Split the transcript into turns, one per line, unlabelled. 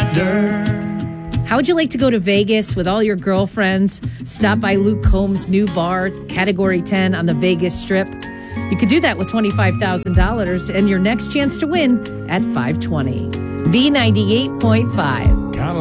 How would you like to go to Vegas with all your girlfriends? Stop by Luke Combs' new bar, Category 10 on the Vegas Strip. You could do that with $25,000 and your next chance to win at 520. B98.5.